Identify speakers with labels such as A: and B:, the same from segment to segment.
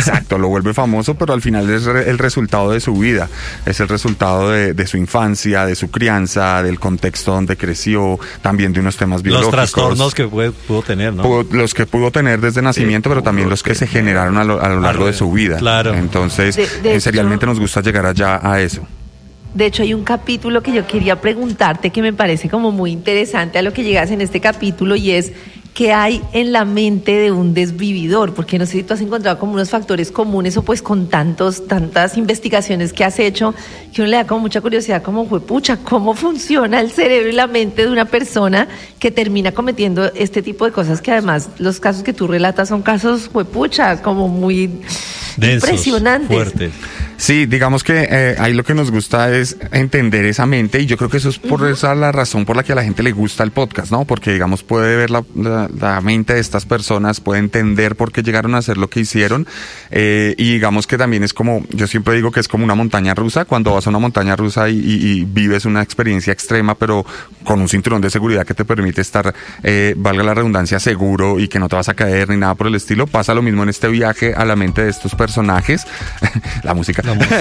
A: Exacto, lo vuelve famoso, pero al final es el resultado de su vida, es el resultado de su infancia, de su crianza, del contexto donde creció, también de unos temas biológicos.
B: Los trastornos que pudo tener, ¿no?
A: Los que pudo tener desde nacimiento, pero también los que se generaron a lo largo de su vida.
B: Claro.
A: Entonces, serialmente nos gusta llegar allá a eso.
C: De hecho, hay un capítulo que yo quería preguntarte que me parece como muy interesante a lo que llegas en este capítulo, y es ¿qué hay en la mente de un desvividor? Porque no sé si tú has encontrado como unos factores comunes o pues con tantas investigaciones que has hecho, que uno le da como mucha curiosidad, como juepucha, ¿cómo funciona el cerebro y la mente de una persona que termina cometiendo este tipo de cosas? Que además los casos que tú relatas son casos juepucha, como muy densos, impresionantes.
B: Fuertes.
A: Sí, digamos que ahí lo que nos gusta es entender esa mente, y yo creo que eso es por esa la razón por la que a la gente le gusta el podcast, ¿no? Porque, digamos, puede ver la mente de estas personas, puede entender por qué llegaron a hacer lo que hicieron, y digamos que también es como, yo siempre digo que es como una montaña rusa, cuando vas a una montaña rusa y vives una experiencia extrema, pero con un cinturón de seguridad que te permite estar, valga la redundancia, seguro y que no te vas a caer ni nada por el estilo. Pasa lo mismo en este viaje a la mente de estos personajes, la música.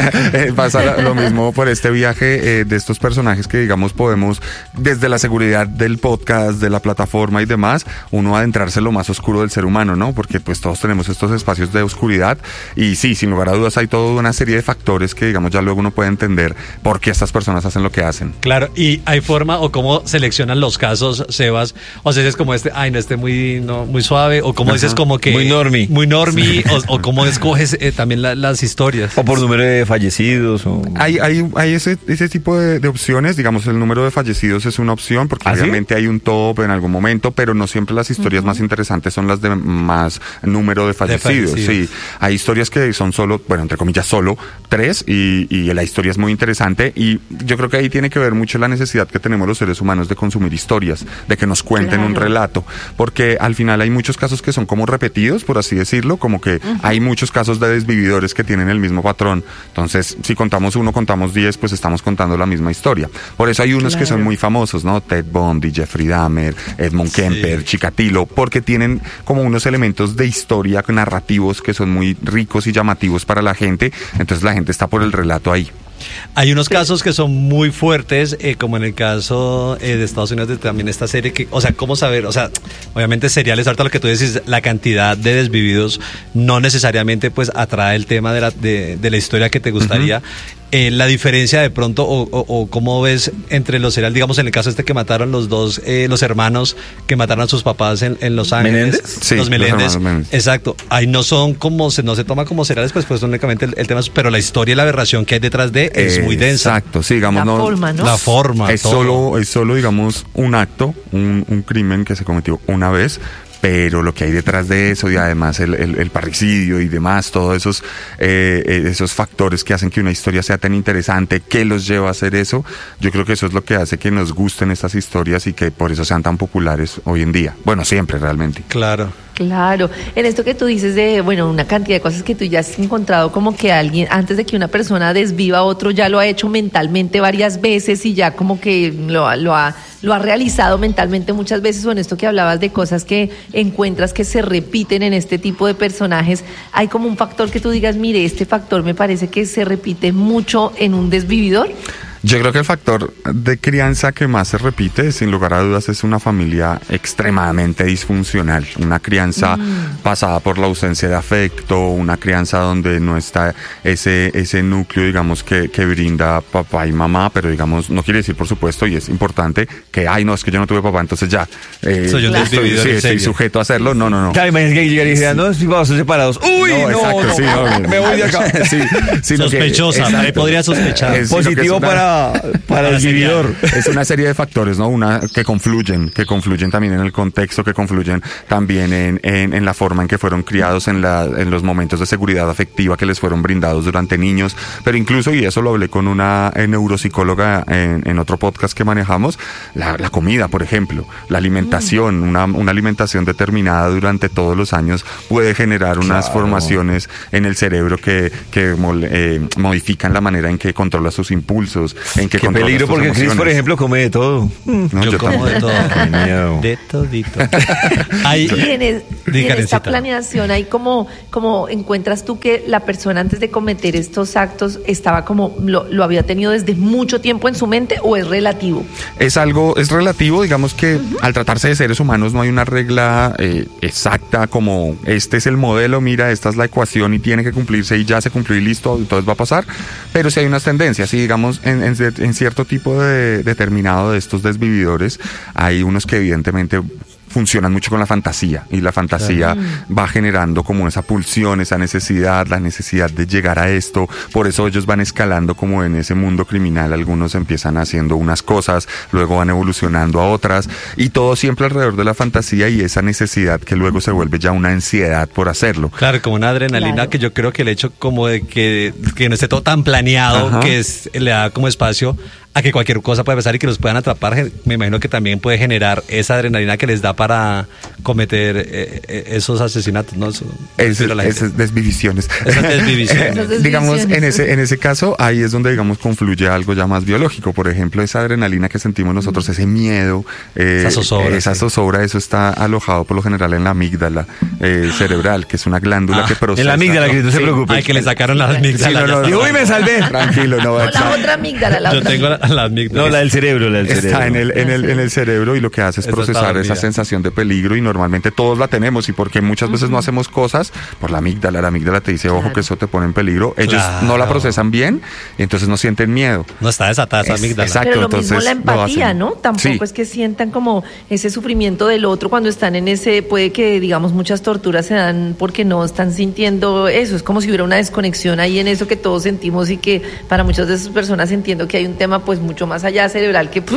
A: Pasa lo mismo por este viaje de estos personajes que, digamos, podemos, desde la seguridad del podcast, de la plataforma y demás, uno adentrarse en lo más oscuro del ser humano, ¿no? Porque pues todos tenemos estos espacios de oscuridad, y sí, sin lugar a dudas hay toda una serie de factores que, digamos, ya luego uno puede entender por qué estas personas hacen lo que hacen.
B: Claro, y hay forma o cómo seleccionan los casos, Sebas, o sea, es como muy suave, o como dices como que muy normie, o cómo escoges también las historias,
D: o por número de fallecidos.
A: Hay ese tipo de opciones. Digamos, el número de fallecidos es una opción, porque obviamente hay un top en algún momento, pero no siempre las historias más interesantes son las de más número de fallecidos. Sí, hay historias que son solo, bueno, entre comillas, solo 3, y la historia es muy interesante, y yo creo que ahí tiene que ver mucho la necesidad que tenemos los seres humanos de consumir historias, de que nos cuenten un relato, porque al final hay muchos casos que son como repetidos, por así decirlo, como que hay muchos casos de desvividores que tienen el mismo patrón. Entonces, si contamos 1, contamos 10, pues estamos contando la misma historia. Por eso hay unos que son muy famosos, ¿no? Ted Bundy, Jeffrey Dahmer, Edmund Kemper, Chikatilo, porque tienen como unos elementos de historia narrativos que son muy ricos y llamativos para la gente. Entonces la gente está por el relato ahí.
B: Hay unos casos que son muy fuertes, como en el caso de Estados Unidos, de también esta serie que, o sea, ¿cómo saber? O sea, obviamente seriales, ahorita lo que tú dices, la cantidad de desvividos no necesariamente pues atrae el tema de la historia que te gustaría. La diferencia de pronto, o cómo ves entre los seriales, digamos en el caso que mataron los dos, los hermanos que mataron a sus papás en Los Ángeles.
A: ¿Menéndez? Sí,
B: los Meléndez.
A: Menéndez.
B: Exacto. Ahí no son como, no se toma como seriales, pues únicamente el tema, pero la historia y la aberración que hay detrás de es muy densa.
A: Exacto, sí, digamos.
B: La forma,
A: es solo, digamos, un acto, un crimen que se cometió una vez, pero lo que hay detrás de eso, y además el parricidio y demás, todos esos factores que hacen que una historia sea tan interesante, que los lleva a hacer eso, yo creo que eso es lo que hace que nos gusten estas historias y que por eso sean tan populares hoy en día. Bueno, siempre realmente.
B: Claro.
C: En esto que tú dices de, bueno, una cantidad de cosas que tú ya has encontrado, como que alguien, antes de que una persona desviva a otro, ya lo ha hecho mentalmente varias veces y ya como que lo ha realizado mentalmente muchas veces, o en esto que hablabas de cosas que encuentras que se repiten en este tipo de personajes, hay como un factor que tú digas, mire, este factor me parece que se repite mucho en un desvividor.
A: Yo creo que el factor de crianza que más se repite, sin lugar a dudas, es una familia extremadamente disfuncional. Una crianza pasada por la ausencia de afecto, una crianza donde no está ese núcleo, digamos, que brinda papá y mamá, pero digamos, no quiere decir, por supuesto, y es importante, que, no, es que yo no tuve papá, entonces ya.
B: Soy un desvividor.
A: Estoy sujeto a hacerlo. No.
D: Claro, imagínate que llegaría y dijera, no, estoy separados. ¡Uy, no!
A: Exacto,
D: no, me voy de acá.
B: Sospechosa, me podría sospechar.
D: Positivo para el vividor.
A: Es una serie de factores, ¿no? Una que confluyen también en el contexto, que confluyen también en la forma en que fueron criados, en los momentos de seguridad afectiva que les fueron brindados durante niños, pero incluso, y eso lo hablé con una neuropsicóloga en otro podcast que manejamos, la comida, por ejemplo, la alimentación, una alimentación determinada durante todos los años puede generar unas formaciones en el cerebro que modifican la manera en que controla sus impulsos, en que
D: Qué
A: controlas
D: peligro,
A: tus
D: porque Chris,
A: emociones.
D: por ejemplo, come de todo.
A: No,
B: yo como de todo.
D: Qué miedo.
B: De todito. Hay,
C: Y en, y
B: Di,
C: en esta
B: Karencita.
C: planeación hay como encuentras tú que la persona antes de cometer estos actos estaba como, lo había tenido desde mucho tiempo en su mente o es relativo.
A: Es relativo, digamos que al tratarse de seres humanos no hay una regla exacta como este es el modelo, mira, esta es la ecuación y tiene que cumplirse y ya se cumplió y listo, entonces va a pasar, pero sí hay unas tendencias y digamos en cierto tipo de determinado de estos desvividores hay unos que evidentemente funcionan mucho con la fantasía y la fantasía va generando como esa pulsión, esa necesidad, la necesidad de llegar a esto, por eso ellos van escalando como en ese mundo criminal, algunos empiezan haciendo unas cosas, luego van evolucionando a otras y todo siempre alrededor de la fantasía y esa necesidad que luego se vuelve ya una ansiedad por hacerlo.
B: Claro, como una adrenalina
C: Claro.
B: que yo creo que el hecho como de que no esté todo tan planeado,
A: Ajá.
B: que le da como espacio a que cualquier cosa pueda pasar y que los puedan atrapar, me imagino que también puede generar esa adrenalina que les da para cometer esos asesinatos, ¿no?
A: Esas desvivisiones.
B: Esas desvivisiones.
C: Esas desvivisiones.
A: Digamos, en ese caso, ahí es donde, digamos, confluye algo ya más biológico. Por ejemplo, esa adrenalina que sentimos nosotros, ese miedo,
B: Esa zozobra,
A: esa
B: sí.
A: zozobra, eso está alojado por lo general en la amígdala cerebral, que es una glándula que procesa.
D: En la amígdala, que no se preocupe.
B: Ay, que le sacaron las amígdalas.
A: Sí, no,
B: ya
A: no,
B: está.
A: no.
D: Uy, me salvé.
A: Tranquilo, no va a
C: No, la otra amígdala, la
B: Yo
C: otra
B: tengo
C: amígdala.
B: la amígdala.
D: No, la del cerebro, la del cerebro.
A: Está en el cerebro y lo que hace es
B: Esa está
A: procesar
B: dormida.
A: esa sensación de peligro y normalmente todos la tenemos y porque muchas veces no hacemos cosas por la amígdala te dice, ojo,
C: Claro.
A: que eso te pone en peligro, ellos
B: Claro.
A: no la procesan bien y entonces no sienten miedo.
B: No está desatada esa amígdala.
A: exacto.
C: Pero lo mismo
A: entonces
C: la
A: lo
C: empatía,
A: hacen.
C: ¿no? Tampoco
A: Sí.
C: es que sientan como ese sufrimiento del otro cuando están en ese, puede que digamos muchas torturas se dan porque no están sintiendo eso, es como si hubiera una desconexión ahí en eso que todos sentimos y que para muchas de esas personas entiendo que hay un tema pues mucho más allá cerebral que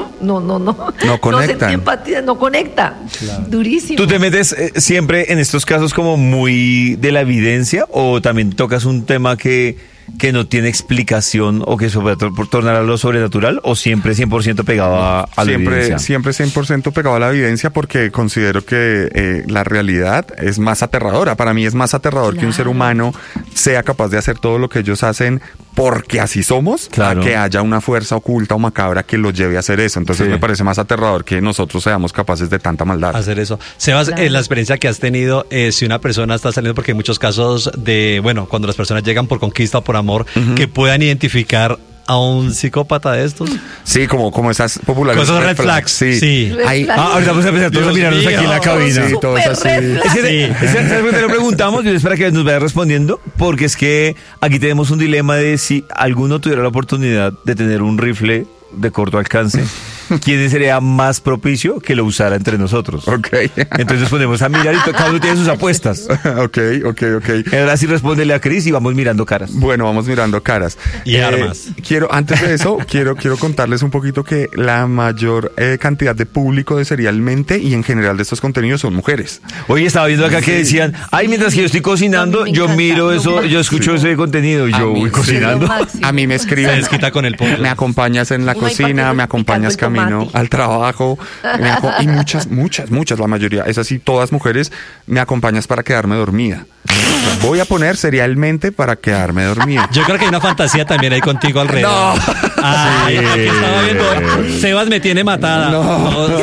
C: no
A: conectan.
C: sentí empatía, no conecta. Durísimo.
D: ¿Tú te metes siempre en estos casos como muy de la evidencia o también tocas un tema que no tiene explicación o que se puede tornar a lo sobrenatural o siempre 100% pegado a la evidencia?
A: Siempre 100% pegado a la evidencia porque considero que la realidad es más aterradora. Para mí es más aterrador que un ser
C: Claro.
A: humano sea capaz de hacer todo lo que ellos hacen porque así somos,
D: Claro.
A: a que haya una fuerza oculta o macabra que los lleve a hacer eso. Entonces
D: Sí.
A: me parece más aterrador que nosotros seamos capaces de tanta maldad.
B: Hacer eso. Sebas,
C: Claro.
B: la experiencia que has tenido, si una persona está saliendo, porque hay muchos casos de, bueno, cuando las personas llegan por conquista o por amor, que puedan identificar a un psicópata de estos.
A: Sí, como esas populares
B: Con esos red flags, sí.
C: Red
A: Ahí-
C: flags.
D: Ahorita vamos a empezar todos a
B: Dios
D: mirarnos
B: mío.
D: aquí en la cabina.
A: Sí, todos
C: Súper
A: así.
C: red flag.
D: Es que ¿sabes por qué te lo preguntamos? Yo espero que nos vaya respondiendo, porque es que aquí tenemos un dilema de si alguno tuviera la oportunidad de tener un rifle de corto alcance, ¿quién sería más propicio que lo usara entre nosotros?
A: Ok.
D: Entonces nos ponemos a mirar y cada uno tiene sus apuestas.
A: ok.
D: Ahora sí respóndele a Cris y vamos mirando caras.
A: Bueno, vamos mirando caras.
B: Y armas.
A: Antes de eso, quiero contarles un poquito que la mayor cantidad de público de Serialmente y en general de estos contenidos son mujeres.
D: Hoy estaba viendo acá que decían, ay, mientras que yo estoy cocinando,
C: A mí me
D: yo
C: encanta,
D: miro
C: lo
D: eso,
C: máximo.
D: yo escucho ese contenido y
A: A
D: yo
A: mí
D: voy
A: sí.
D: cocinando.
C: Lo máximo.
A: A mí me
B: Se
A: escriben,
B: desquita con el pollo.
A: me acompañas en la
C: Uno hay
A: cocina,
C: paquetes
A: me acompañas
C: picando el
A: camino
C: tomate.
A: al trabajo, y muchas, la mayoría, es así, todas mujeres, me acompañas para quedarme dormida. Voy a poner Serialmente para quedarme dormida.
B: Yo creo que hay una fantasía también ahí contigo alrededor.
A: No.
B: Ay, aquí estaba viendo. Sebas me tiene matada.
A: No.
B: O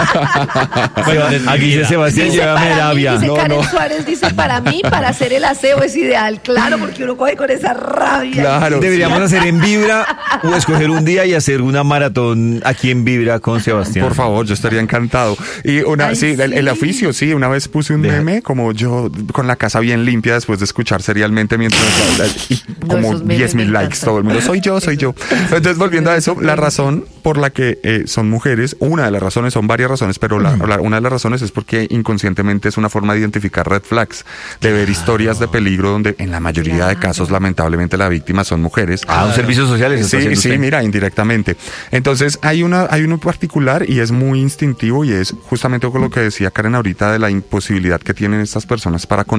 B: sea, bueno,
D: Aquí dice Sebastián,
C: Dice,
D: llévame
C: para mí,
D: rabia.
C: dice
A: No,
C: Karen
A: no.
C: Suárez, dice, para mí, para hacer el aseo es ideal. Claro, porque uno coge con esa rabia.
A: Claro.
D: Deberíamos hacer en Vibra o escoger un día y hacer una maratón aquí en Vibra con Sebastián.
A: Por favor, yo estaría encantado. Y
C: Ay,
A: sí, el
C: sí.
A: oficio, sí, una vez puse un
D: Deja.
A: meme como yo con la casa bien limpia después de escuchar Serialmente mientras y como
C: esos memes
A: 10,000
C: me
A: likes,
C: encantan.
A: todo el mundo, soy yo. Entonces, volviendo a eso, la razón por la que son mujeres, una de las razones, son varias razones, pero una de las razones es porque inconscientemente es una forma de identificar red flags, de ver historias de peligro donde en la mayoría de casos, lamentablemente, la víctima son mujeres.
D: Ah, un servicio social está
A: Sí,
D: haciendo
A: sí,
D: usted.
A: mira, indirectamente. Entonces, hay uno particular y es muy instintivo y es justamente con lo que decía Karen ahorita de la imposibilidad que tienen estas personas para conectar.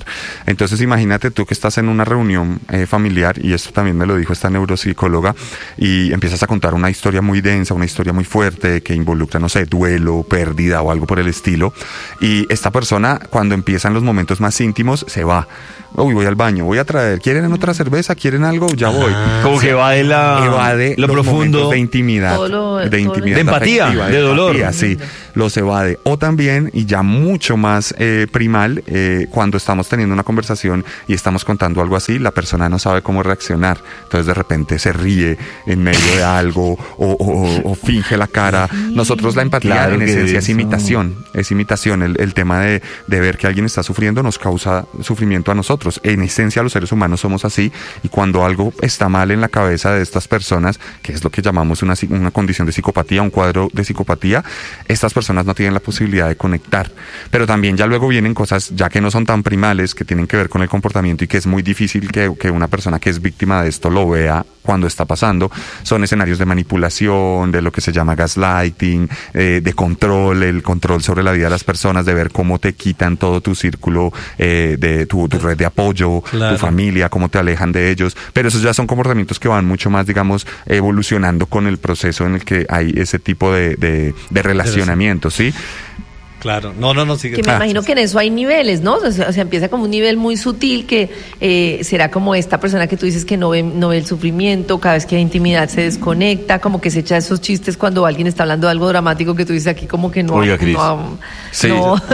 A: Entonces imagínate tú que estás en una reunión familiar, y esto también me lo dijo esta neuropsicóloga, y empiezas a contar una historia muy densa, una historia muy fuerte que involucra, no sé, duelo, pérdida o algo por el estilo, y esta persona cuando empiezan los momentos más íntimos se va. Uy, voy al baño, voy a traer, ¿quieren otra cerveza? ¿Quieren algo? Ya voy.
D: Como que evade lo
A: los
D: profundo
A: momentos de intimidad,
D: de empatía,
A: afectiva,
D: de dolor.
A: Sí, los evade. O también, y ya mucho más primal, cuando estamos teniendo una conversación y estamos contando algo así, la persona no sabe cómo reaccionar. Entonces de repente se ríe en medio de algo o finge la cara. Nosotros la empatía
D: Claro
A: en
D: que
A: esencia
D: eso.
A: es imitación. El tema de ver que alguien está sufriendo nos causa sufrimiento a nosotros. En esencia los seres humanos somos así, y cuando algo está mal en la cabeza de estas personas, que es lo que llamamos una condición de psicopatía, un cuadro de psicopatía, estas personas no tienen la posibilidad de conectar. Pero también ya luego vienen cosas ya que no son tan primales, que tienen que ver con el comportamiento, y que es muy difícil que una persona que es víctima de esto lo vea cuando está pasando. Son escenarios de manipulación, de lo que se llama gaslighting, de control, el control sobre la vida de las personas, de ver cómo te quitan todo tu círculo, de tu red de apoyo,
B: Claro.
A: tu familia, cómo te alejan de ellos. Pero esos ya son comportamientos que van mucho más, digamos, evolucionando con el proceso en el que hay ese tipo de relacionamiento, ¿sí?
B: Claro, no, sigue.
C: Que me imagino que en eso hay niveles, ¿no? O sea, empieza como un nivel muy sutil que será como esta persona que tú dices que no ve el sufrimiento, cada vez que hay intimidad se desconecta, como que se echa esos chistes cuando alguien está hablando de algo dramático que tú dices aquí como que no,
D: Oiga, Cris.
A: Sí.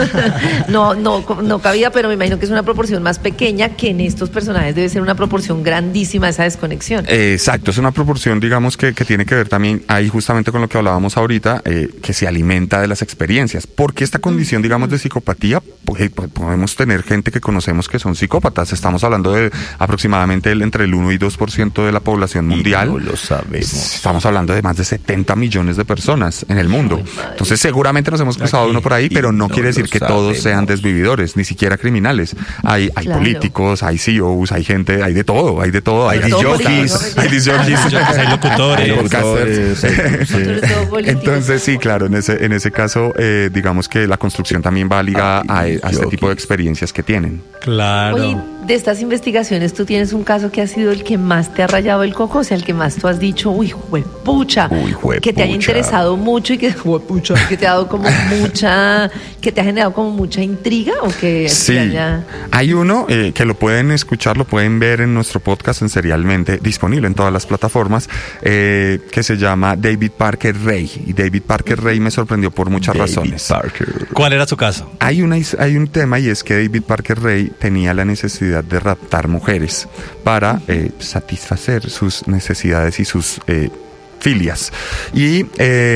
C: no cabía, pero me imagino que es una proporción más pequeña, que en estos personajes debe ser una proporción grandísima esa desconexión.
A: Exacto, es una proporción, digamos, que tiene que ver también ahí justamente con lo que hablábamos ahorita, que se alimenta de las experiencias. Porque esta condición, digamos, de psicopatía, pues, podemos tener gente que conocemos que son psicópatas. Estamos hablando de aproximadamente entre el 1 y 2% de la población mundial.
D: No lo sabemos.
A: Estamos hablando de más de 70 millones de personas en el mundo.
C: Ay, madre.
A: Entonces seguramente nos hemos cruzado uno por ahí, pero no quiere decir que todos sean desvividores, ni siquiera criminales. Hay
C: Claro.
A: políticos, hay CEOs, hay gente, hay de todo, hay
C: Todo
A: disjockeys,
C: político.
A: hay disjockeys,
B: Hay locutores.
A: hay podcasters.
C: Sobre todo políticos.
A: Entonces sí, claro, en ese caso, digamos que la construcción también va ligada a este tipo de experiencias que tienen.
B: Claro.
C: Oye, de estas investigaciones, ¿tú tienes un caso que ha sido el que más te ha rayado el coco? O sea, el que más tú has dicho, uy, juepucha, que te haya interesado mucho y que, juepucha, que te ha dado como mucha, que te ha generado como mucha intriga, o que
A: Sí,
C: haya...
A: hay uno que lo pueden escuchar, lo pueden ver en nuestro podcast en Serialmente, disponible en todas las plataformas, que se llama David Parker Ray. Y David Parker Ray me sorprendió por muchas razones.
B: ¿Cuál era su caso?
A: Hay un tema, y es que David Parker Ray tenía la necesidad de raptar mujeres para satisfacer sus necesidades y sus filias. Y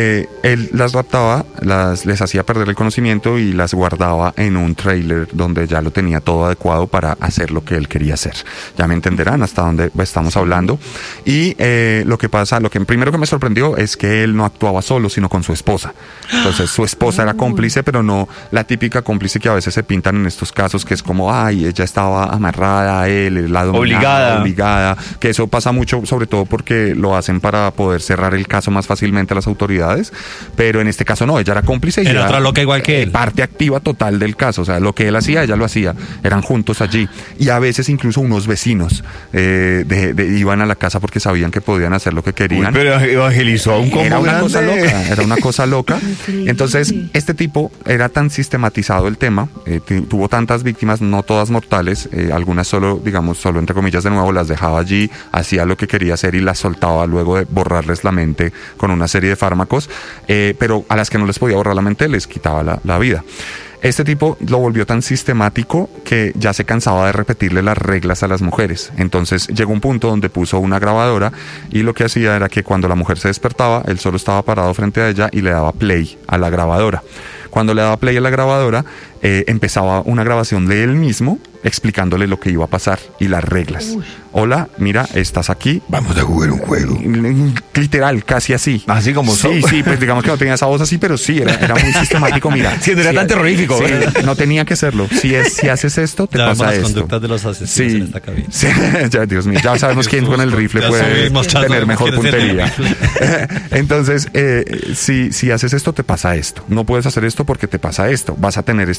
A: él las raptaba, les hacía perder el conocimiento y las guardaba en un trailer donde ya lo tenía todo adecuado para hacer lo que él quería hacer. Ya me entenderán hasta dónde estamos hablando. Y lo que primero que me sorprendió es que él no actuaba solo, sino con su esposa. Entonces su esposa era cómplice, pero no la típica cómplice que a veces se pintan en estos casos, que es como, ay, ella estaba amarrada a él, la dominaba, obligada, que eso pasa mucho, sobre todo porque lo hacen para poder cerrar el caso más fácilmente a las autoridades, pero en este caso no, ella era cómplice y
B: Era otra loca igual que él.
A: Parte activa total del caso, o sea, lo que él hacía, ella lo hacía, eran juntos allí, y a veces incluso unos vecinos iban a la casa porque sabían que podían hacer lo que querían.
D: Uy, pero evangelizó a un combo
A: Era una
D: grande.
A: cosa loca, era una cosa loca.
C: Increíble.
A: Entonces, este tipo era tan sistematizado el tema, tuvo tantas víctimas, no todas mortales, algunas solo entre comillas de nuevo, las dejaba allí, hacía lo que quería hacer y las soltaba luego de borrarles la mente con una serie de fármacos, pero a las que no les podía borrar la mente les quitaba la vida. Este tipo lo volvió tan sistemático que ya se cansaba de repetirle las reglas a las mujeres. Entonces llegó un punto donde puso una grabadora y lo que hacía era que cuando la mujer se despertaba, él solo estaba parado frente a ella y le daba play a la grabadora. Cuando le daba play a la grabadora, empezaba una grabación de él mismo explicándole lo que iba a pasar y las reglas.
C: Uy.
A: Hola, mira, estás aquí.
D: Vamos a jugar un juego.
A: Literal, casi así.
D: Así como
A: Sí,
D: son.
A: sí, pues digamos que no tenía esa voz así, pero sí, era muy sistemático, mira.
D: Sí, no era tan terrorífico,
A: Sí,
D: ¿verdad?
A: no tenía que serlo. Si haces esto, te
B: Ya vemos
A: pasa
B: las
A: esto.
B: conductas de los asesinos en esta cabina.
A: Sí, ya, Dios mío, ya sabemos quién con el rifle
B: Ya
A: puede
B: sabemos, ya
A: tener
B: sabemos
A: mejor
B: quién es el
A: puntería. Entonces, si haces esto, te pasa esto. No puedes hacer esto porque te pasa esto. Vas a tener esta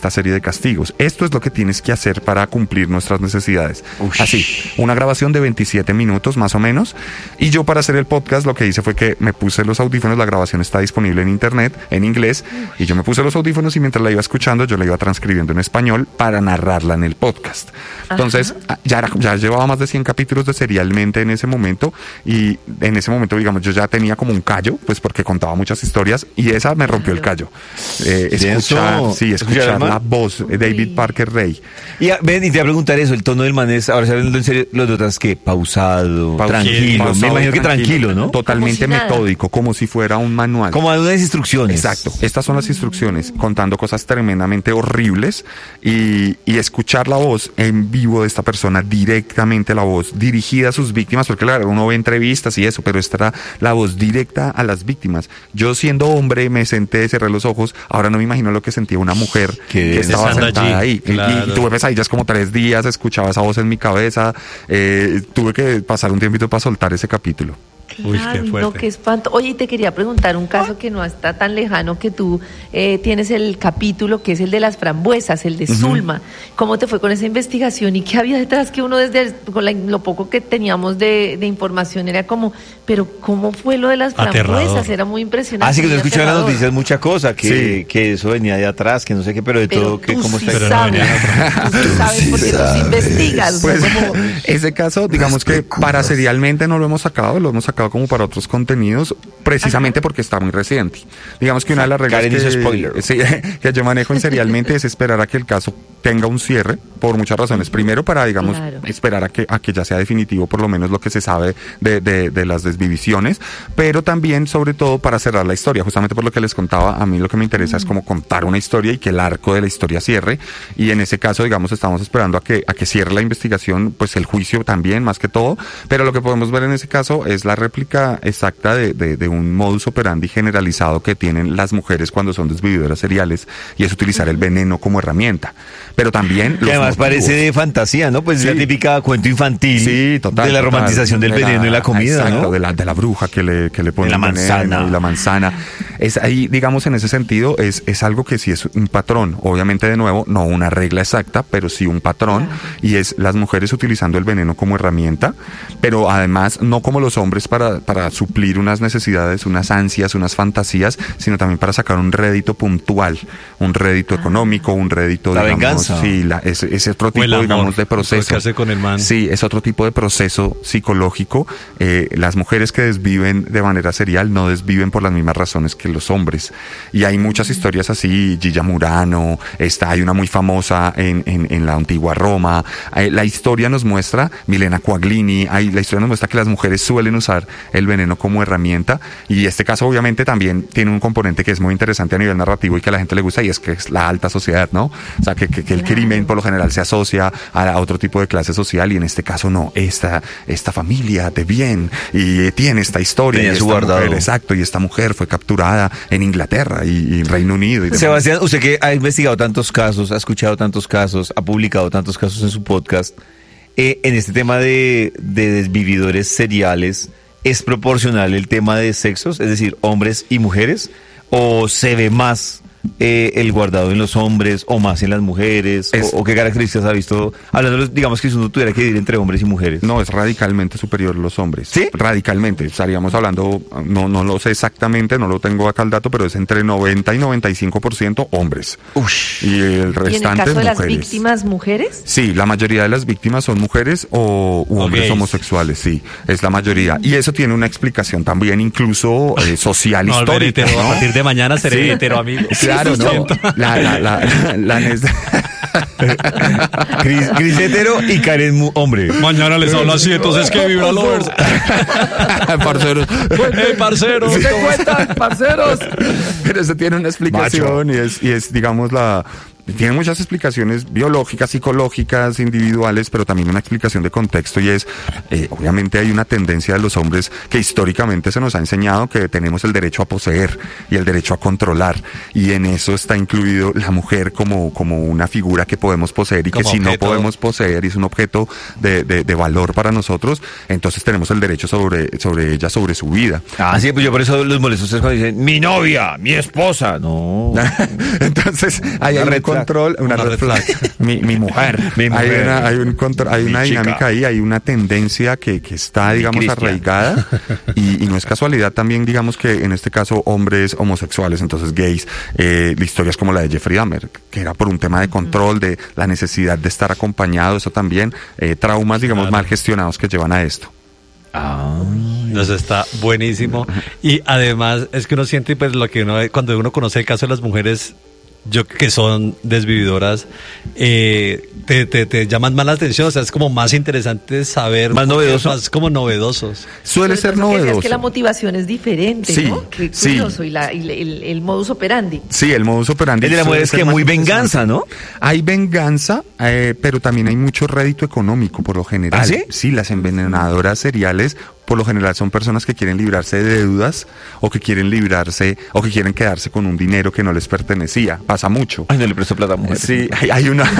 A: esta serie de castigos. Esto es lo que tienes que hacer para cumplir nuestras necesidades. Así, una grabación de 27 minutos más o menos. Y yo para hacer el podcast lo que hice fue que me puse los audífonos, la grabación está disponible en internet, en inglés, y yo me puse los audífonos y mientras la iba escuchando yo la iba transcribiendo en español para narrarla en el podcast. Entonces, ya llevaba más de 100 capítulos de Serialmente en ese momento, y en ese momento, digamos, yo ya tenía como un callo, pues porque contaba muchas historias, y esa me rompió el callo. Escuchar la voz de David Parker Ray.
D: Y ven, y te voy a preguntar eso, el tono del man es, ahora hablando en serio, los otros que pausado, tranquilo, me imagino que tranquilo, ¿no?
A: Totalmente metódico, como si fuera un manual.
D: Como algunas instrucciones.
A: Exacto, estas son las instrucciones, contando cosas tremendamente horribles, y escuchar la voz en vivo de esta persona, directamente la voz dirigida a sus víctimas, porque claro, uno ve entrevistas y eso, pero esta era la voz directa a las víctimas. Yo siendo hombre me senté, cerré los ojos, ahora no me imagino lo que sentía una mujer que estaba sentada ahí. Y tuve pesadillas como 3 días, escuchaba esa voz en mi cabeza, tuve que pasar un tiempito para soltar ese capítulo.
C: Claro, uy, qué fuerte. No, qué espanto. Oye, te quería preguntar un caso que no está tan lejano, que tú tienes el capítulo que es el de las frambuesas, el de Zulma. ¿Cómo te fue con esa investigación y qué había detrás? Que uno desde lo poco que teníamos de información era como, pero ¿cómo fue lo de las frambuesas? Era muy impresionante.
D: Así que tú escuchas en las noticias mucha cosa, que eso venía de atrás, que no sé qué, pero de todo, que cómo está.
C: Pero sabes, tú sabes porque tú investigas.
A: Pues,
C: ¿no? Como...
A: ese caso, digamos que para Serialmente no lo hemos sacado como para otros contenidos, precisamente porque está muy reciente. Digamos que una de las reglas que yo manejo en Serialmente es esperar a que el caso tenga un cierre, por muchas razones. Primero, para, digamos, esperar a que ya sea definitivo, por lo menos lo que se sabe de las desvivisiones, pero también, sobre todo, para cerrar la historia. Justamente por lo que les contaba, a mí lo que me interesa es como contar una historia y que el arco de la historia cierre, y en ese caso, digamos, estamos esperando a que cierre la investigación, pues el juicio también, más que todo, pero lo que podemos ver en ese caso es la réplica exacta de un modus operandi generalizado que tienen las mujeres cuando son desvividoras seriales, y es utilizar el veneno como herramienta. Pero también...
D: Que además parece de fantasía, ¿no? Pues es la típica cuento infantil de la romantización del veneno y la comida,
A: exacto,
D: ¿no?
A: De la bruja que le pone
D: la manzana.
A: Y la manzana. Es ahí, digamos, en ese sentido, es algo que sí es un patrón. Obviamente, de nuevo, no una regla exacta, pero sí un patrón. Y es las mujeres utilizando el veneno como herramienta, pero además no como los hombres para suplir unas necesidades, unas ansias, unas fantasías, sino también para sacar un rédito puntual, un rédito económico, un rédito,
D: la
A: digamos,
D: venganza.
A: Sí, ese otro tipo, digamos, de proceso.
B: ¿Qué hace con el man?
A: Sí, es otro tipo de proceso psicológico. Las mujeres que desviven de manera serial no desviven por las mismas razones que los hombres. Y hay muchas historias así, Gilla Murano, hay una muy famosa en la antigua Roma. La historia nos muestra, Milena Quaglini, la historia nos muestra que las mujeres suelen usar el veneno como herramienta, y este caso obviamente también tiene un componente que es muy interesante a nivel narrativo y que a la gente le gusta, y es que es la alta sociedad, ¿no? O sea, que el crimen por lo general se asocia a otro tipo de clase social, y en este caso no, esta familia de bien y tiene esta historia.
D: Tenía
A: y
D: su
A: esta
D: guardado.
A: mujer, exacto, y esta mujer fue capturada en Inglaterra y Reino Unido. Y
D: Sebastián, usted que ha investigado tantos casos, ha escuchado tantos casos, ha publicado tantos casos en su podcast, en este tema de desvividores seriales, ¿es proporcional el tema de sexos? Es decir, hombres y mujeres, ¿o se ve más el guardado en los hombres o más en las mujeres? ¿O qué características ha visto? Hablando, digamos que si uno tuviera que dividir entre hombres y mujeres.
A: No, es radicalmente superior los hombres.
D: ¿Sí?
A: Radicalmente. Estaríamos hablando, no lo sé exactamente, no lo tengo acá el dato, pero es entre 90 y 95% hombres.
D: Ush.
A: Y el restante
C: ¿Y en el caso de
A: mujeres.
C: las víctimas, mujeres?
A: Sí, la mayoría de las víctimas son mujeres u hombres
B: gays.
A: homosexuales, sí, es la mayoría. Y eso tiene una explicación también, incluso social,
B: No,
A: histórica,
B: hetero,
A: ¿no?
B: a partir de mañana seré hetero, amigo.
A: Claro, no.
D: Cris hetero y Karen hombre.
B: Mañana les hablo así, entonces que vibra lovers.
A: Parceros.
B: ¡Hey, parceros!
A: Sí.
B: ¿Cómo están, parceros?
A: Pero eso tiene una explicación, y es, digamos, tiene muchas explicaciones biológicas, psicológicas, individuales, pero también una explicación de contexto, y es, obviamente hay una tendencia de los hombres que históricamente se nos ha enseñado que tenemos el derecho a poseer y el derecho a controlar, y en eso está incluido la mujer como una figura que podemos poseer, y que
B: Como
A: si no
B: objeto.
A: podemos poseer y es un objeto de valor para nosotros, entonces tenemos el derecho sobre ella, sobre su vida.
D: Ah, sí, pues yo por eso los molesto a ustedes cuando dicen mi novia, mi esposa. No.
A: Entonces, hay un control, una red flag. Mi mujer.
D: Mi mujer.
A: Hay una
D: Mi
A: dinámica
D: chica.
A: ahí, hay una tendencia que está, digamos,
D: Cristian.
A: arraigada y no es casualidad también, digamos, que en este caso hombres homosexuales, entonces gays, la historia es como la de Jeffrey Dahmer, que era por un tema de control, de la necesidad de estar acompañado, eso también, traumas, digamos,
B: Claro.
A: mal gestionados que llevan a esto.
B: Eso está buenísimo. Y además es que uno siente, pues, lo que uno, cuando uno conoce el caso de las mujeres que son desvividoras, te llaman más la atención, o sea, es como más interesante saber.
D: Más novedoso.
B: Más como novedosos.
A: Suele
C: Sobre
A: ser
C: todo eso que decías
A: novedoso.
C: que la motivación es diferente,
A: Sí,
C: ¿no? Qué
A: sí.
C: curioso, y el modus operandi.
A: Sí, el modus operandi.
D: El de la mujer
A: suele
D: es
A: ser
D: que
A: más
D: muy
A: interesante.
D: venganza, ¿no?
A: Hay venganza, pero también hay mucho rédito económico por lo general.
D: ¿Ah, sí?
A: Sí, las envenenadoras seriales por lo general son personas que quieren librarse de deudas o que quieren librarse o que quieren quedarse con un dinero que no les pertenecía. Pasa mucho.
D: Ay, no le presto plata a mujeres.
A: Sí, hay una,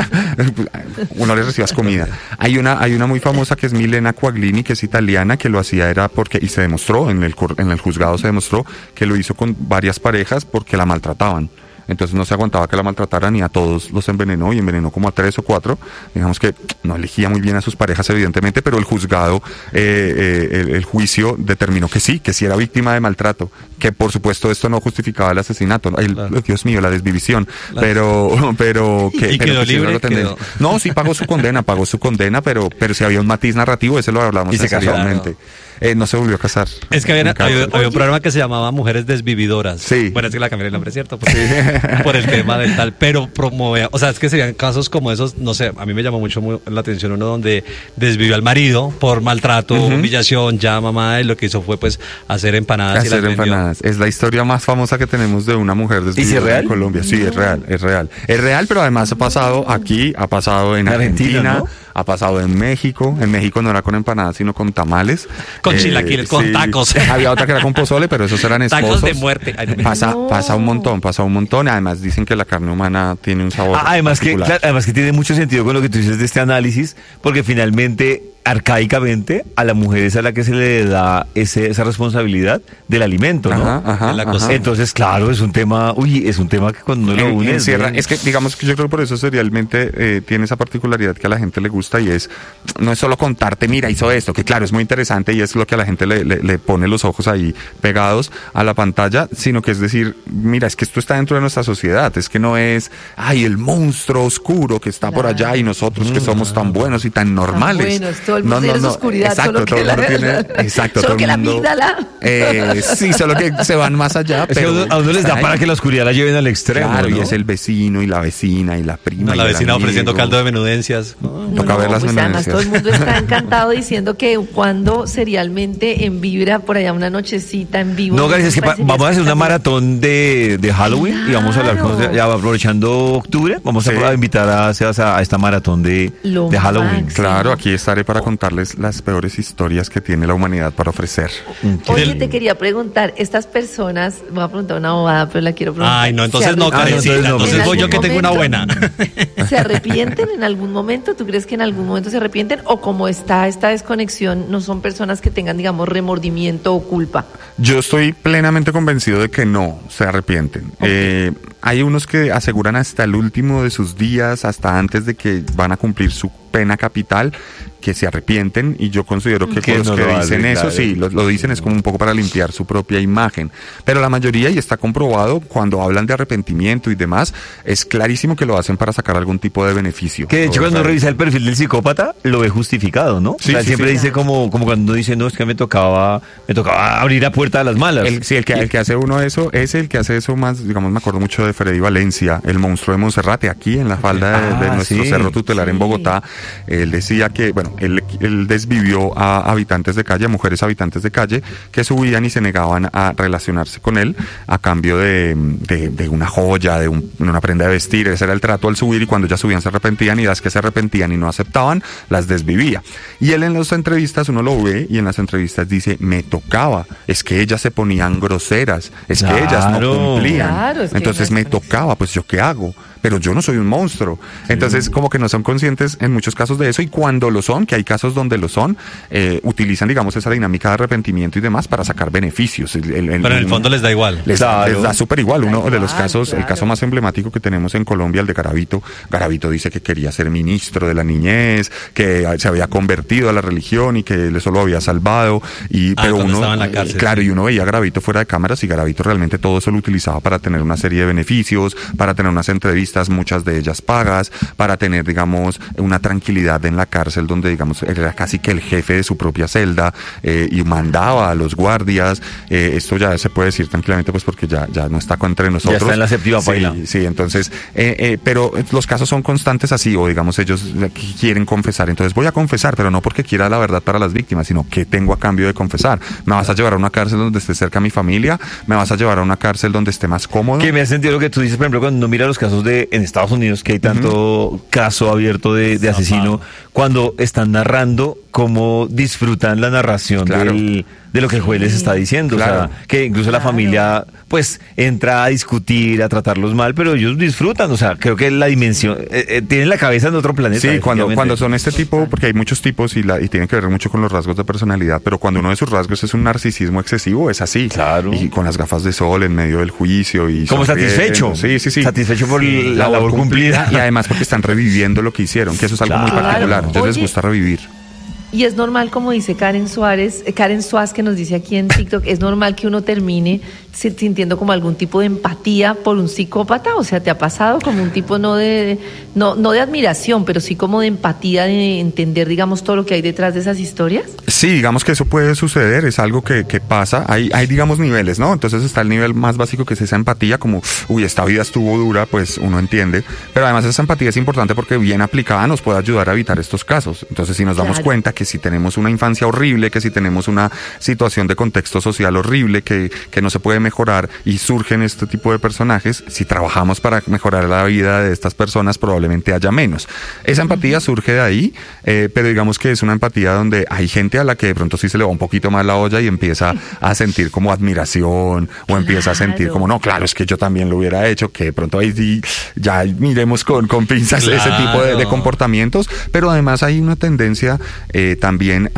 A: uno le recibas comida. Hay una muy famosa que es Milena Quaglini, que es italiana, que lo hacía era porque, y se demostró, en el juzgado se demostró que lo hizo con varias parejas porque la maltrataban. Entonces no se aguantaba que la maltrataran y a todos los envenenó y envenenó como a 3 o 4. Digamos que no elegía muy bien a sus parejas evidentemente, pero el juzgado, el juicio determinó que sí era víctima de maltrato, que por supuesto esto no justificaba el asesinato,
B: Claro.
A: Dios mío, la desvivisión,
B: Claro.
A: pero que
B: Y
A: pero
B: quedó
A: que sí era
B: libre,
A: lo tendencia.
B: quedó.
A: No, sí pagó su condena, pero si había un matiz narrativo, ese lo hablamos
D: ¿Y se casó?
A: anteriormente. No se volvió a casar.
B: Es que
A: En cárcel.
B: había un programa que se llamaba Mujeres Desvividoras.
A: Sí.
B: Bueno, es que la cambié el nombre, ¿cierto? Por el tema del tal. Pero promovía, o sea, es que serían casos como esos, no sé, a mí me llamó mucho la atención uno donde desvivió al marido por maltrato, humillación, ya mamá, y lo que hizo fue pues hacer empanadas y las
A: Hacer
B: vendió.
A: empanadas. Es la historia más famosa que tenemos de una mujer
D: ¿Y si es
A: desvividora
D: real?
A: en Colombia. Sí, es real, es real. Es real, pero además ha pasado aquí, ha pasado en
D: En Argentina,
A: Argentina,
D: ¿no?
A: ha pasado en México. En México no era con empanadas, sino con tamales.
B: Con chilaquiles, con tacos.
A: Había otra que era con pozole, pero esos eran esposos.
B: Tacos de muerte. Ay, no.
A: Pasa un montón. Además dicen que la carne humana tiene un sabor
D: Además que,
A: particular.
D: claro, además que tiene mucho sentido con lo que tú dices de este análisis, porque finalmente, arcaicamente, a la mujer es a la que se le da esa responsabilidad del alimento, ¿no?
A: Ajá,
B: En la
A: ajá.
B: cocina.
D: Entonces, claro, es un tema que cuando uno lo une...
A: Encierra, es que digamos que yo creo que por eso serialmente tiene esa particularidad que a la gente le gusta y es, no es solo contarte, mira, hizo esto, que claro, es muy interesante y es lo que a la gente le pone los ojos ahí pegados a la pantalla, sino que es decir, mira, es que esto está dentro de nuestra sociedad, es que no es, ay, el monstruo oscuro que está por allá y nosotros que somos tan buenos y tan normales.
C: buenos, todo el mundo tiene su oscuridad,
A: exacto,
C: solo que
A: todo el mundo
C: la-
A: tiene, exacto,
C: solo
A: todo el
C: que la
A: mundo-
C: amígdala.
A: sí, solo que se van más allá,
D: Es que
A: pero
D: a uno les da
A: ay,
D: para que la oscuridad la lleven al extremo,
A: claro,
D: ¿no?
A: y es el vecino y la vecina y la prima.
B: No,
A: y
B: la
A: el
B: vecina ofreciendo
A: amigo.
B: caldo de menudencias.
A: Toca ver las
C: pues además
A: menudencias.
C: todo el mundo está encantado diciendo que cuando serialmente en Vibra, por allá una nochecita en vivo.
D: No, García, es que
C: parecería
D: vamos a hacer una
C: espectacular.
D: maratón de Halloween y vamos a hablar con,
C: Claro.
D: ya aprovechando octubre, vamos
A: Sí.
D: a invitar a Sebas a esta maratón de Halloween.
C: máximo.
A: Claro, aquí estaré para contarles las peores historias que tiene la humanidad para ofrecer.
C: Oye,
B: Del-
C: te quería preguntar, estas personas, voy a preguntar una bobada, pero la quiero preguntar.
B: Ay, no, entonces
C: ¿Se
B: no,
C: arrepienten?
D: Karencita,
B: Karencita.
D: entonces
B: Entonces voy yo
C: ¿En
B: que
C: algún
B: tengo una buena.
C: momento ¿Se arrepienten en algún momento? ¿Tú crees que en algún momento se arrepienten? ¿O como está esta desconexión, no son personas que tengan, digamos, remordimiento o culpa?
A: Yo estoy plenamente convencido de que no se arrepienten. Hay unos que aseguran hasta el último de sus días, hasta antes de que van a cumplir su pena capital, que se arrepienten, y yo considero que
D: Que
A: los
D: no
A: que
D: lo
A: dicen
D: hacen,
A: eso,
D: claro.
A: sí, lo dicen es como un poco para limpiar su propia imagen. Pero la mayoría, y está comprobado, cuando hablan de arrepentimiento y demás, es clarísimo que lo hacen para sacar algún tipo de beneficio.
D: Que de hecho
A: O
D: cuando
A: sea,
D: revisa el perfil del psicópata lo ve justificado, ¿no?
A: Sí,
D: o sea,
A: sí,
D: siempre
A: sí.
D: dice como cuando dice, no, es que me tocaba abrir la puerta de las malas.
A: Sí, el que hace uno eso, es el que hace eso más, digamos, me acuerdo mucho de Freddy Valencia, el monstruo de Monserrate, aquí en la falda de
D: Ah,
A: nuestro
D: sí.
A: cerro tutelar en
C: Sí.
A: Bogotá. Él decía que, bueno, él desvivió a habitantes de calle, a mujeres habitantes de calle, que subían y se negaban a relacionarse con él a cambio de una joya, de una prenda de vestir. Ese era el trato al subir, y cuando ya subían se arrepentían, y las que se arrepentían y no aceptaban, las desvivía. Y él en las entrevistas, uno lo ve, y en las entrevistas dice, me tocaba, es que ellas se ponían groseras, es que ellas no
D: Claro.
A: cumplían.
C: Claro, es que
A: Entonces
C: no
A: me
C: es-
A: tocaba, pues yo qué hago, pero yo no soy un monstruo. Entonces como que no son conscientes en muchos muchos casos de eso, y cuando lo son, que hay casos donde lo son, utilizan, digamos, esa dinámica de arrepentimiento y demás para sacar beneficios.
B: Pero en el fondo les da igual.
A: Les da súper igual. Uno de los casos, el caso más emblemático que tenemos en Colombia, el de Garavito. Garavito dice que quería ser ministro de la niñez, que se había convertido a la religión y que eso lo había salvado. Pero uno,
B: estaba en la cárcel,
A: claro, y uno veía a Garavito fuera de cámaras, y Garavito realmente todo eso lo utilizaba para tener una serie de beneficios, para tener unas entrevistas, muchas de ellas pagas, para tener, digamos, una tranquilidad en la cárcel donde, digamos, era casi que el jefe de su propia celda, y mandaba a los guardias. Esto ya se puede decir tranquilamente, pues porque ya no está entre nosotros.
D: Ya está en la séptima paila.
A: Sí, entonces, pero los casos son constantes así, o digamos, ellos quieren confesar, entonces voy a confesar, pero no porque quiera la verdad para las víctimas, sino que tengo a cambio de confesar. ¿Me vas a llevar a una cárcel donde esté cerca a mi familia? ¿Me vas a llevar a una cárcel donde esté más cómodo?
D: Que me hace sentido lo que tú dices, por ejemplo, cuando uno mira los casos en Estados Unidos, que hay tanto caso abierto de asesino, cuando están narrando, cómo disfrutan la narración de lo que el juez les está diciendo.
A: Claro.
D: O sea, que incluso la familia, pues, entra a discutir, a tratarlos mal, pero ellos disfrutan. O sea, creo que la dimensión, tienen la cabeza en otro planeta.
A: Sí, cuando son este tipo, porque hay muchos tipos y tienen que ver mucho con los rasgos de personalidad, pero cuando uno de sus rasgos es un narcisismo excesivo, es así.
D: Claro.
A: Y con las gafas de sol en medio del juicio y
D: como satisfecho.
A: Sí.
D: Satisfecho por la labor cumplida.
A: Y además porque están reviviendo lo que hicieron, que eso es algo muy particular. A ellos les gusta revivir.
C: Y es normal, como dice Karen Suárez, que nos dice aquí en TikTok, es normal que uno termine sintiendo como algún tipo de empatía por un psicópata. O sea, ¿te ha pasado como un tipo no de admiración, pero sí como de empatía, de entender, digamos, todo lo que hay detrás de esas historias?
A: Sí, digamos que eso puede suceder, es algo que pasa. Hay, digamos, niveles, ¿no? Entonces está el nivel más básico, que es esa empatía, como, esta vida estuvo dura, pues uno entiende. Pero además esa empatía es importante porque bien aplicada nos puede ayudar a evitar estos casos. Entonces, si nos damos cuenta que si tenemos una infancia horrible, que si tenemos una situación de contexto social horrible, que no se puede mejorar, y surgen este tipo de personajes, si trabajamos para mejorar la vida de estas personas, probablemente haya menos. Esa empatía surge de ahí, pero digamos que es una empatía donde hay gente a la que de pronto sí se le va un poquito más la olla y empieza a sentir como admiración, o empieza a sentir como, no, claro, es que yo también lo hubiera hecho, que de pronto ahí sí ya miremos con pinzas ese tipo de comportamientos. Pero además hay una tendencia también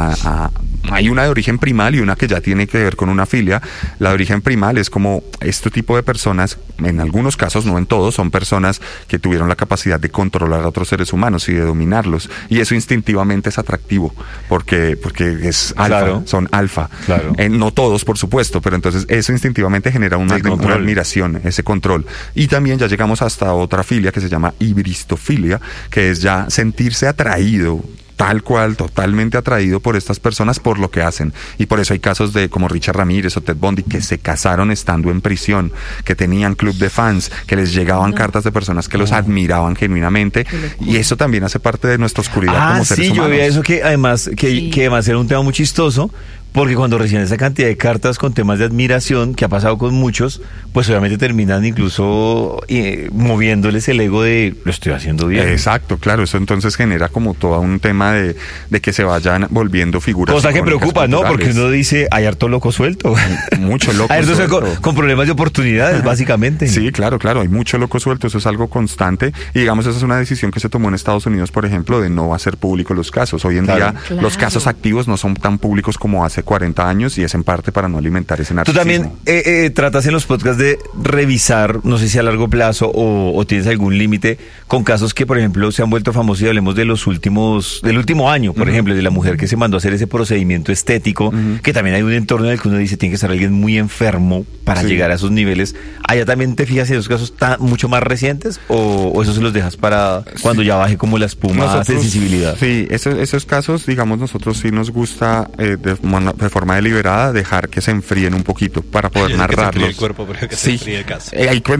A: hay una de origen primal y una que ya tiene que ver con una filia. La de origen primal es como este tipo de personas, en algunos casos, no en todos, son personas que tuvieron la capacidad de controlar a otros seres humanos y de dominarlos, y eso instintivamente es atractivo porque es alfa, claro. Son alfa, claro. No todos, por supuesto, pero entonces eso instintivamente genera una admiración, ese control. Y también ya llegamos hasta otra filia que se llama hibristofilia, que es ya sentirse atraído, tal cual, totalmente atraído por estas personas, por lo que hacen. Y por eso hay casos de como Richard Ramírez o Ted Bundy, que se casaron estando en prisión, que tenían club de fans, que les llegaban cartas de personas que los admiraban genuinamente, y eso también hace parte de nuestra oscuridad como seres humanos.
D: Sí, yo veía eso, que además era un tema muy chistoso, porque cuando reciben esa cantidad de cartas con temas de admiración, que ha pasado con muchos, pues obviamente terminan incluso moviéndoles el ego de, lo estoy haciendo bien.
A: Exacto, claro, eso entonces genera como todo un tema de que se vayan volviendo figuras.
D: Cosa que preocupa, ¿no? Porque uno dice, hay harto loco suelto.
A: Mucho loco
D: suelto. Con problemas de oportunidades, básicamente.
A: Sí, claro, hay mucho loco suelto, eso es algo constante, y digamos, esa es una decisión que se tomó en Estados Unidos, por ejemplo, de no hacer públicos los casos. Hoy en día los casos activos no son tan públicos como hace 40 años, y es en parte para no alimentar ese narcisismo.
D: Tú también tratas en los podcasts de revisar, no sé si a largo plazo o tienes algún límite, con casos que, por ejemplo, se han vuelto famosos, y hablemos del último año, por ejemplo, de la mujer que se mandó a hacer ese procedimiento estético, que también hay un entorno en el que uno dice, tiene que ser alguien muy enfermo para llegar a esos niveles. ¿Allá también te fijas en esos casos mucho más recientes, o eso se los dejas para cuando ya baje como la espuma de sensibilidad?
A: Sí, esos casos, digamos, nosotros sí nos gusta de forma deliberada dejar que se enfríen un poquito para poder narrarlos.
B: El cuerpo, pero que se enfríe el caso.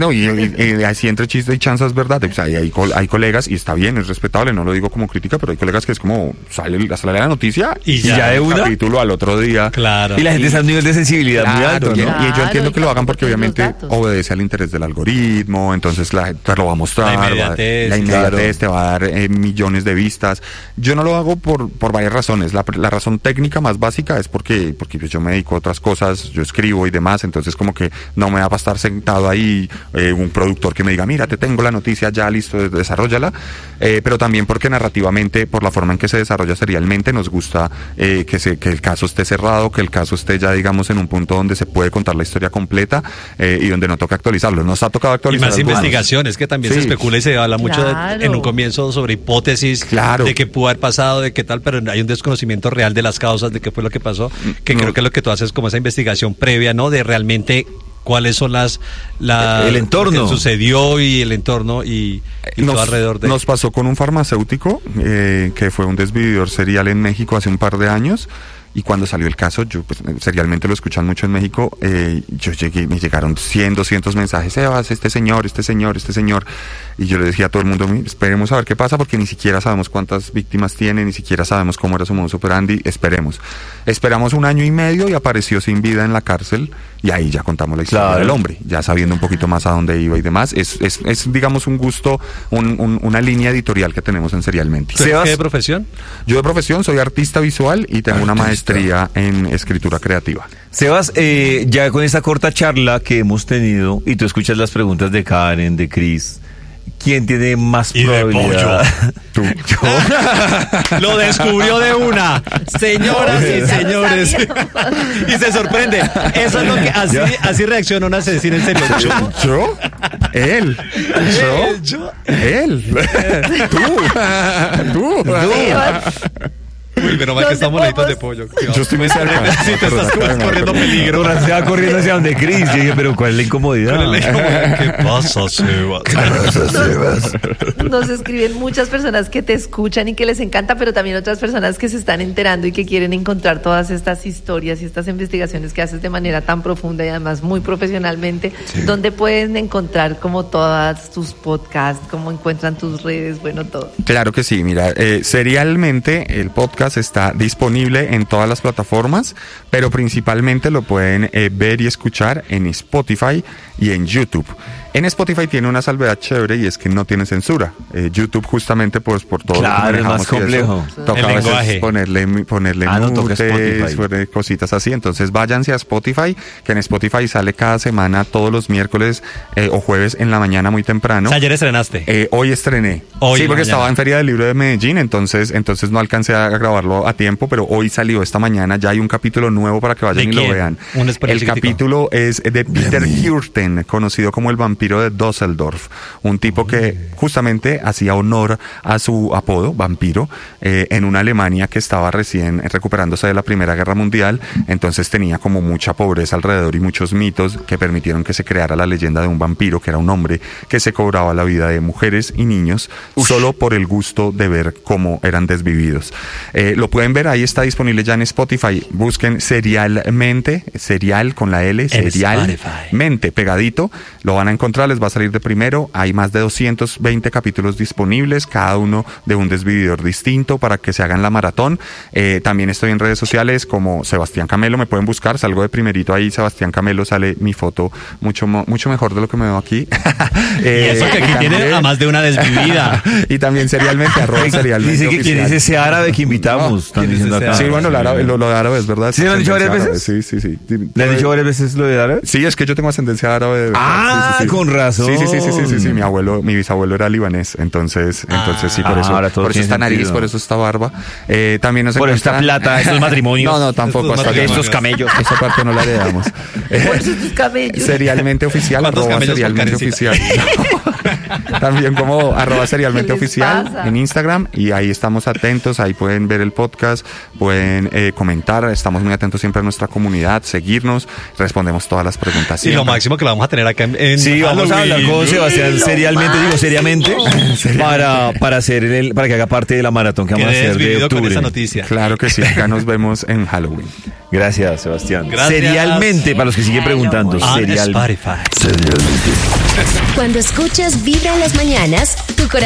A: Y así entre chiste y chanza es verdad. O sea, hay colegas, y está bien, es respetable, no lo digo como crítica, pero hay colegas que es como sale la noticia
D: y ya de una
A: capítulo al otro día.
B: Claro.
D: Y la gente está a un nivel de sensibilidad muy alto, ¿no?
A: Y yo entiendo que lo hagan porque obviamente obedece al interés del algoritmo, entonces la gente te lo va a mostrar, la inmediatez te va a dar millones de vistas. Yo no lo hago por varias razones. La razón técnica más básica es porque pues yo me dedico a otras cosas, yo escribo y demás, entonces como que no me va a estar sentado ahí un productor que me diga, mira, te tengo la noticia ya, listo, desarróllala, pero también porque narrativamente, por la forma en que se desarrolla serialmente, nos gusta que el caso esté cerrado, que el caso esté ya, digamos, en un punto donde se puede contar la historia completa y donde no toca actualizarlo. Nos ha tocado actualizar.
B: Y más investigaciones, que también se especula y se habla mucho en un comienzo sobre hipótesis de qué pudo haber pasado, de qué tal, pero hay un desconocimiento real de las causas, de qué fue lo que pasó, que creo que es lo que tú haces como esa investigación previa, ¿no? De realmente cuáles son el entorno que sucedió y el entorno y todo alrededor de.
A: Nos pasó con un farmacéutico que fue un desvividor serial en México hace un par de años. Y cuando salió el caso, yo pues serialmente lo escuchan mucho en México, me llegaron 100, 200 mensajes, Sebas, este señor. Y yo le decía a todo el mundo, esperemos a ver qué pasa, porque ni siquiera sabemos cuántas víctimas tiene, ni siquiera sabemos cómo era su modus operandi, esperemos. Esperamos 1 año y medio y apareció sin vida en la cárcel, y ahí ya contamos la historia del hombre, ya sabiendo un poquito más a dónde iba y demás. Es digamos, un gusto, una línea editorial que tenemos en Serialmente.
B: ¿Qué de profesión?
A: Yo de profesión soy artista visual y tengo una maestría en escritura creativa.
D: Sebas, ya con esta corta charla que hemos tenido y tú escuchas las preguntas de Karen, de Chris, ¿quién tiene más probabilidad?
A: Tú.
B: Yo. Lo descubrió de una. Señoras y señores. Y se sorprende. Eso es lo que así reacciona un asesino en serio.
A: ¿Yo? Él. ¿Yo? Él. Tú.
B: Uy, pero mal que estamos laditos de pollo.
A: Yo estoy muy cerca.
B: Sí, te estás corriendo peligro.
D: Ahora se va corriendo hacia donde Chris. Yo dije, pero ¿cuál es la incomodidad?
B: ¿Qué pasa, Sebas?
C: Nos escriben muchas personas que te escuchan y que les encanta, pero también otras personas que se están enterando y que quieren encontrar todas estas historias y estas investigaciones que haces de manera tan profunda y además muy profesionalmente. Sí. ¿Dónde pueden encontrar como todas tus podcasts? ¿Cómo encuentran tus redes? Bueno, todo.
A: Claro que sí. Mira, serialmente el podcast está disponible en todas las plataformas, pero principalmente lo pueden ver y escuchar en Spotify y en YouTube. En Spotify tiene una salvedad chévere y es que no tiene censura. YouTube justamente pues por todo
D: lo que manejamos,
A: es más complejo. Toca a veces ponerle mutes, cositas así. Entonces váyanse a Spotify, que en Spotify sale cada semana todos los miércoles o jueves en la mañana muy temprano.
B: O sea, ayer estrenaste.
A: Hoy estrené. Sí, porque estaba en Feria del Libro de Medellín, entonces no alcancé a grabarlo a tiempo, pero hoy salió esta mañana, ya hay un capítulo nuevo para que vayan y lo vean. El capítulo es de Peter Kürten, conocido como el vampiro de Düsseldorf, un tipo que justamente hacía honor a su apodo, vampiro, en una Alemania que estaba recién recuperándose de la Primera Guerra Mundial, entonces tenía como mucha pobreza alrededor y muchos mitos que permitieron que se creara la leyenda de un vampiro, que era un hombre que se cobraba la vida de mujeres y niños solo por el gusto de ver cómo eran desvividos. Lo pueden ver, ahí está disponible ya en Spotify, busquen Serialmente, serial con la L, Serialmente, pegadito, lo van a encontrar, les va a salir de primero. Hay más de 220 capítulos disponibles, cada uno de un desvividor distinto para que se hagan la maratón. También estoy en redes sociales como Sebastián Camelo, me pueden buscar, salgo de primerito ahí, Sebastián Camelo, sale mi foto mucho mejor de lo que me veo aquí.
B: Y eso que aquí tiene a más de una desvivida.
A: Y también serialmente, @serialmente.
D: Dice que quién es ese árabe que invitamos.
A: Sí, bueno, lo de árabe es verdad.
D: ¿Sí le han dicho varias veces?
A: Sí.
D: ¿Le han dicho varias veces lo de árabe?
A: Sí, es que yo tengo ascendencia árabe.
D: Sí. Con razón.
A: Sí. Mi bisabuelo era libanés, entonces sí, por eso esta nariz, por eso esta barba. También nos
D: por esta plata, estos matrimonios.
A: No, tampoco.
D: Estos camellos.
A: Esa parte no la heredamos.
C: Por esos camellos.
A: Serialmente oficial, @serialmente oficial. También como @serialmente oficial en Instagram, y ahí estamos atentos, ahí pueden ver el podcast, pueden comentar, estamos muy atentos siempre a nuestra comunidad, seguirnos, respondemos todas las preguntas.
B: Y lo máximo que lo vamos a tener acá en
D: sí, vamos a hablar con Sebastián seriamente para hacer para que haga parte de la maratón que vamos a hacer de octubre.
B: Con esa noticia.
A: Claro que sí, acá nos vemos en Halloween.
D: Gracias, Sebastián.
B: Gracias.
D: Serialmente, para los que siguen preguntando.
B: Serialmente.
E: Cuando escuchas Vibra en las mañanas, tu corazón